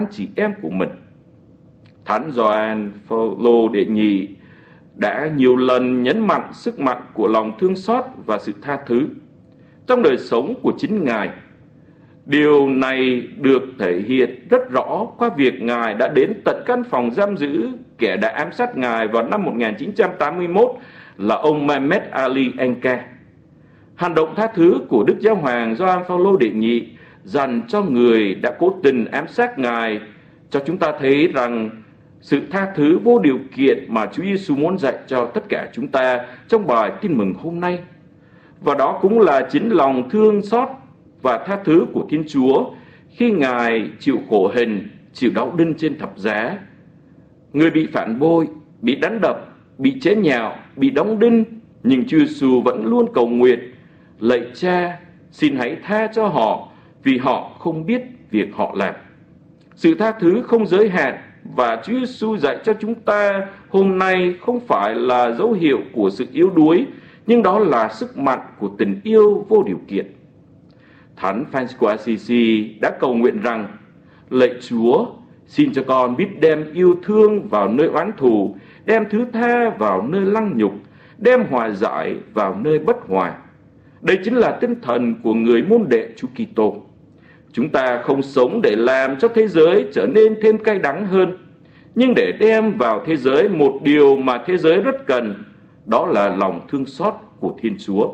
chị em của mình. Thánh Gioan Phaolô đệ nhị đã nhiều lần nhấn mạnh sức mạnh của lòng thương xót và sự tha thứ trong đời sống của chính Ngài. Điều này được thể hiện rất rõ qua việc Ngài đã đến tận căn phòng giam giữ kẻ đã ám sát Ngài vào năm 1981 là ông Mehmet Ali Enke. Hành động tha thứ của Đức Giáo hoàng Gioan Phaolô đệ nhị dành cho người đã cố tình ám sát Ngài cho chúng ta thấy rằng sự tha thứ vô điều kiện mà Chúa Giêsu muốn dạy cho tất cả chúng ta trong bài tin mừng hôm nay. Và đó cũng là chính lòng thương xót và tha thứ của Thiên Chúa khi Ngài chịu khổ hình, chịu đau đinh trên thập giá. Người bị phản bội, bị đánh đập, bị chế nhạo, bị đóng đinh, nhưng Chúa Giêsu vẫn luôn cầu nguyện: lạy Cha, xin hãy tha cho họ vì họ không biết việc họ làm. Sự tha thứ không giới hạn và Chúa Giêsu dạy cho chúng ta hôm nay không phải là dấu hiệu của sự yếu đuối, nhưng đó là sức mạnh của tình yêu vô điều kiện. Thánh Francisco Assisi đã cầu nguyện rằng: lạy Chúa, xin cho con biết đem yêu thương vào nơi oán thù, đem thứ tha vào nơi lăng nhục, đem hòa giải vào nơi bất hòa. Đây chính là tinh thần của người môn đệ Chúa Kitô. Chúng ta không sống để làm cho thế giới trở nên thêm cay đắng hơn, nhưng để đem vào thế giới một điều mà thế giới rất cần, đó là lòng thương xót của Thiên Chúa.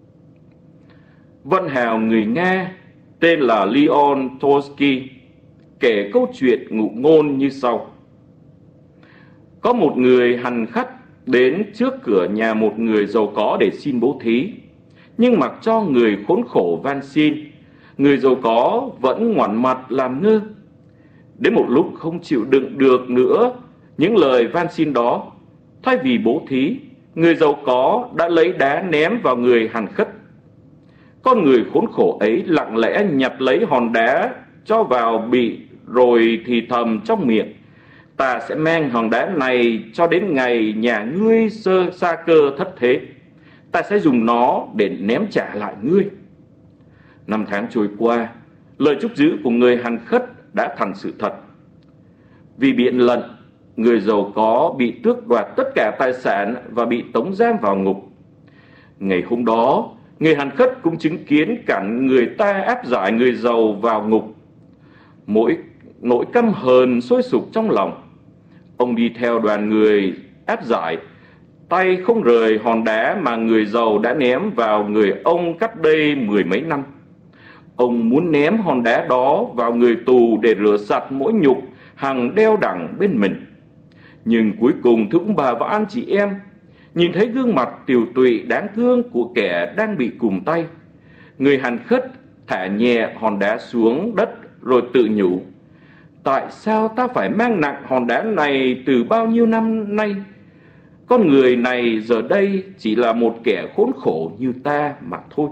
Văn hào người Nga tên là Leon Tolstoy kể câu chuyện ngụ ngôn như sau: có một người hành khách đến trước cửa nhà một người giàu có để xin bố thí, nhưng mặc cho người khốn khổ van xin, người giàu có vẫn ngoảnh mặt làm ngơ. Đến một lúc không chịu đựng được nữa những lời van xin đó, thay vì bố thí, người giàu có đã lấy đá ném vào người hành khách. Con người khốn khổ ấy lặng lẽ nhặt lấy hòn đá cho vào bị, rồi thì thầm trong miệng: ta sẽ mang hòn đá này cho đến ngày nhà ngươi sa cơ thất thế. Ta sẽ dùng nó để ném trả lại ngươi. Năm tháng trôi qua, lời chúc giữ của người hành khách đã thành sự thật. Vì biện lận, người giàu có bị tước đoạt tất cả tài sản và bị tống giam vào ngục. Ngày hôm đó, người hành khách cũng chứng kiến cảnh người ta áp giải người giàu vào ngục. Mỗi nỗi căm hờn sôi sục trong lòng, ông đi theo đoàn người áp giải, tay không rời hòn đá mà người giàu đã ném vào người ông cách đây 10 mấy năm. Ông muốn ném hòn đá đó vào người tù để rửa sạch mỗi nhục hằng đeo đẳng bên mình. Nhưng cuối cùng, thưa ông bà và anh chị em, nhìn thấy gương mặt tiều tụy đáng thương của kẻ đang bị cùm tay, người hành khách thả nhẹ hòn đá xuống đất rồi tự nhủ: tại sao ta phải mang nặng hòn đá này từ bao nhiêu năm nay? Con người này giờ đây chỉ là một kẻ khốn khổ như ta mà thôi.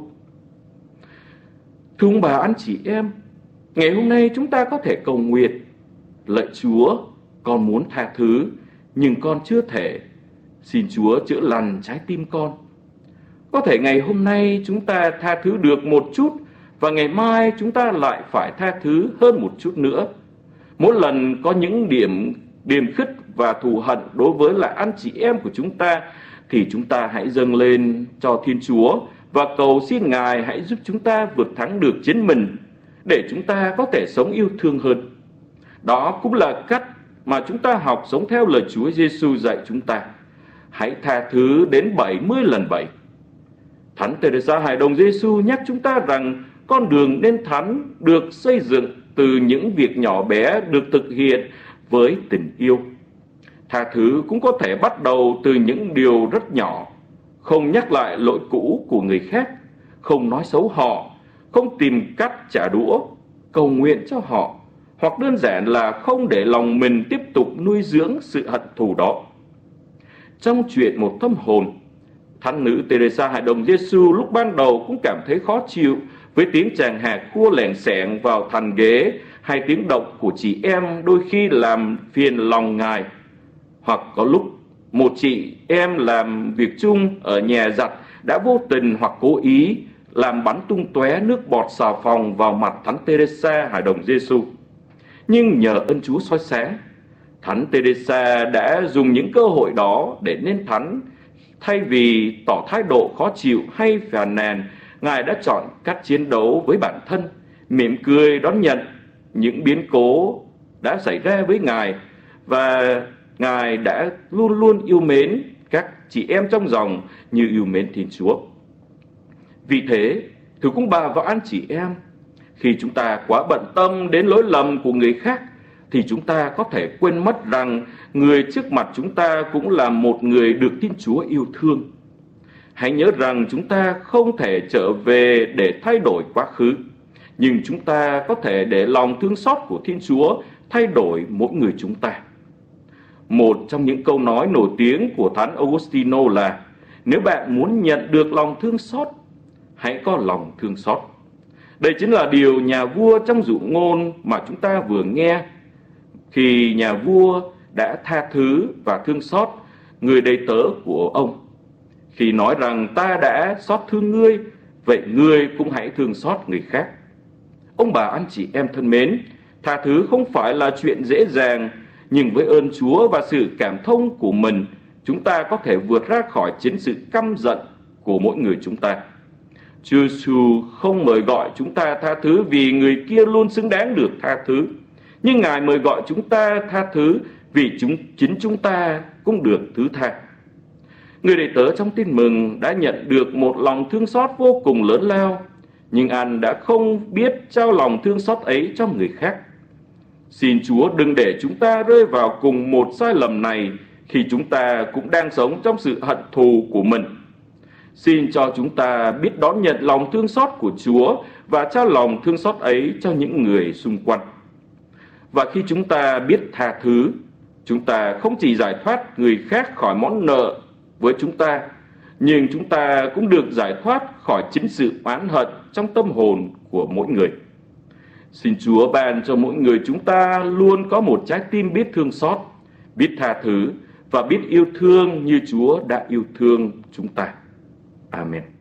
Thưa ông bà anh chị em, ngày hôm nay chúng ta có thể cầu nguyện: lạy Chúa, con muốn tha thứ, nhưng con chưa thể. Xin Chúa chữa lành trái tim con. Có thể ngày hôm nay chúng ta tha thứ được một chút, và ngày mai chúng ta lại phải tha thứ hơn một chút nữa. Mỗi lần có những điểm khích và thù hận đối với lại anh chị em của chúng ta, thì chúng ta hãy dâng lên cho Thiên Chúa và cầu xin Ngài hãy giúp chúng ta vượt thắng được chính mình, để chúng ta có thể sống yêu thương hơn. Đó cũng là cách mà chúng ta học sống theo lời Chúa Giêsu dạy chúng ta: hãy tha thứ đến 70 lần 7. Thánh Teresa Hài Đồng Giêsu nhắc chúng ta rằng con đường nên thánh được xây dựng từ những việc nhỏ bé được thực hiện với tình yêu. Tha thứ cũng có thể bắt đầu từ những điều rất nhỏ: không nhắc lại lỗi cũ của người khác, không nói xấu họ, không tìm cách trả đũa, cầu nguyện cho họ, hoặc đơn giản là không để lòng mình tiếp tục nuôi dưỡng sự hận thù đó. Trong chuyện một tâm hồn, thánh nữ Teresa Hài Đồng Giêsu lúc ban đầu cũng cảm thấy khó chịu với tiếng chàng hạt cua lẻng xẻng vào thành ghế, hay tiếng động của chị em đôi khi làm phiền lòng Ngài. Hoặc có lúc một chị em làm việc chung ở nhà giặt đã vô tình hoặc cố ý làm bắn tung tóe nước bọt xà phòng vào mặt thánh Teresa Hài Đồng Giêsu. nhưng nhờ ơn Chúa soi sáng, Thánh Teresa đã dùng những cơ hội đó để nên thánh. Thay vì tỏ thái độ khó chịu hay phàn nàn, Ngài đã chọn cách chiến đấu với bản thân, mỉm cười đón nhận những biến cố đã xảy ra với Ngài, và Ngài đã luôn luôn yêu mến các chị em trong dòng như yêu mến Thiên Chúa. Vì thế, thưa quý bà và anh chị em, khi chúng ta quá bận tâm đến lỗi lầm của người khác, thì chúng ta có thể quên mất rằng người trước mặt chúng ta cũng là một người được Thiên Chúa yêu thương. Hãy nhớ rằng chúng ta không thể trở về để thay đổi quá khứ, nhưng chúng ta có thể để lòng thương xót của Thiên Chúa thay đổi mỗi người chúng ta. Một trong những câu nói nổi tiếng của Thánh Augustino là: nếu bạn muốn nhận được lòng thương xót, hãy có lòng thương xót. Đây chính là điều nhà vua trong dụ ngôn mà chúng ta vừa nghe. Khi nhà vua đã tha thứ và thương xót người đầy tớ của ông, khi nói rằng ta đã xót thương ngươi, vậy ngươi cũng hãy thương xót người khác. Ông bà anh chị em thân mến, tha thứ không phải là chuyện dễ dàng, nhưng với ơn Chúa và sự cảm thông của mình, chúng ta có thể vượt ra khỏi chính sự căm giận của mỗi người chúng ta. Chúa Giêsu không mời gọi chúng ta tha thứ vì người kia luôn xứng đáng được tha thứ, nhưng Ngài mời gọi chúng ta tha thứ vì chính chúng ta cũng được thứ tha. Người đầy tớ trong tin mừng đã nhận được một lòng thương xót vô cùng lớn lao, nhưng anh đã không biết trao lòng thương xót ấy cho người khác. Xin Chúa đừng để chúng ta rơi vào cùng một sai lầm này khi chúng ta cũng đang sống trong sự hận thù của mình. Xin cho chúng ta biết đón nhận lòng thương xót của Chúa và trao lòng thương xót ấy cho những người xung quanh. Và khi chúng ta biết tha thứ, chúng ta không chỉ giải thoát người khác khỏi món nợ với chúng ta, nhưng chúng ta cũng được giải thoát khỏi chính sự oán hận trong tâm hồn của mỗi người. Xin Chúa ban cho mỗi người chúng ta luôn có một trái tim biết thương xót, biết tha thứ và biết yêu thương như Chúa đã yêu thương chúng ta. Amen.